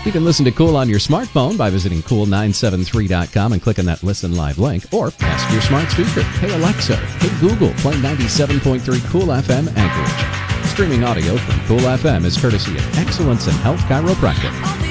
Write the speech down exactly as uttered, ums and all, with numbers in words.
You can listen to Cool on your smartphone by visiting cool nine seven three dot com and clicking that Listen Live link, or ask your smart speaker, Hey Alexa, hey Google, play ninety-seven point three Cool F M Anchorage. Streaming audio from Cool F M is courtesy of Excellence in Health Chiropractic.